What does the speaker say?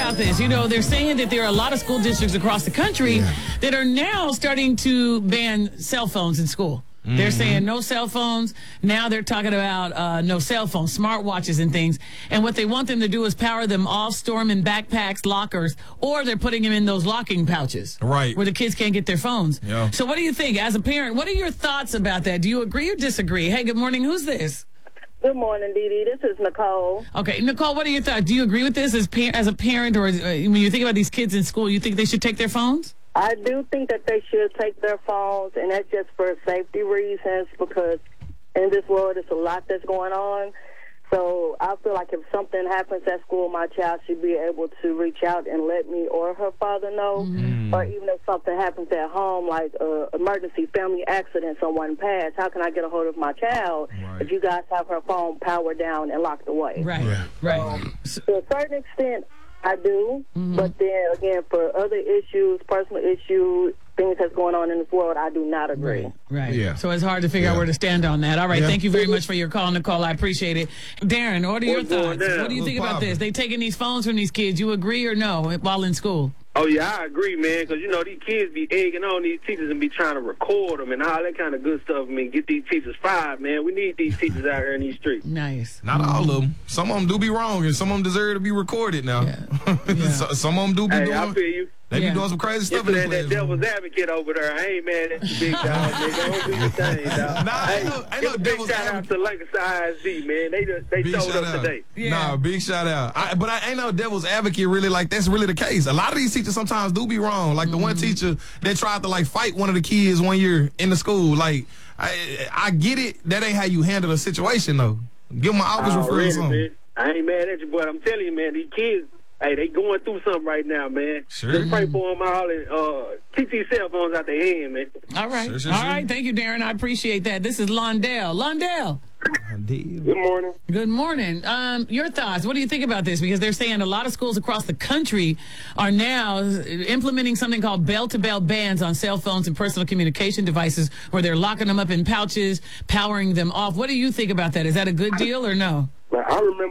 about this? You know, they're saying that there are a lot of school districts across the country that are now starting to ban cell phones in school. They're saying no cell phones. Now they're talking about no cell phones, smartwatches and things. And what they want them to do is power them off, store them in backpacks, lockers, or they're putting them in those locking pouches. Right. Where the kids can't get their phones. Yeah. So what do you think? As a parent, what are your thoughts about that? Do you agree or disagree? Hey, good morning. Who's this? Good morning, Dee Dee. This is Nicole. Okay, Nicole, what are your thoughts? Do you agree with this as a parent, or when you think about these kids in school, you think they should take their phones? I do think that they should take their phones, and that's just for safety reasons, because in this world, there's a lot that's going on. So I feel like if something happens at school, my child should be able to reach out and let me or her father know. Or even if something happens at home, like emergency family accident, someone passed, how can I get a hold of my child if you guys have her phone powered down and locked away? Right. To a certain extent, I do. But then, again, for other issues, personal issues, things that's going on in this world, I do not agree. Right. Yeah. So it's hard to figure out where to stand on that. All right. Thank you very much for your call, Nicole. I appreciate it. Darren, what are your thoughts? What do you think about this? They taking these phones from these kids. You agree or no while in school? Oh, yeah, I agree, man, because, you know, these kids be egging on these teachers and be trying to record them and all that kind of good stuff. I mean, get these teachers fired, man. We need these teachers out here in these streets. Nice. Not all of them. Some of them do be wrong, and some of them deserve to be recorded now. Some of them do be doing. I feel you. They be doing some crazy stuff in the that devil's advocate over there. I ain't mad at you, big dog, nigga. Don't do your thing, dog. Nah, ain't no big devil's shout out to Lancaster ISD, man. They showed up today. Nah, big shout out. But I ain't no devil's advocate really. Like, that's really the case. A lot of these teachers sometimes do be wrong. Like the one teacher that tried to like fight one of the kids one year in the school. Like, I get it. That ain't how you handle a situation though. Give them an office referral or something. I ain't mad at you, but I'm telling you, man, these kids, hey, they going through something right now, man. Sure. Just pray for them all and keep these cell phones out their hand, man. All right. Sure. All right. Thank you, Darren. I appreciate that. This is Londell. Londell. Good morning. Good morning. Your thoughts. What do you think about this? Because they're saying a lot of schools across the country are now implementing something called bell-to-bell bans on cell phones and personal communication devices, where they're locking them up in pouches, powering them off. What do you think about that? Is that a good deal or no? I remember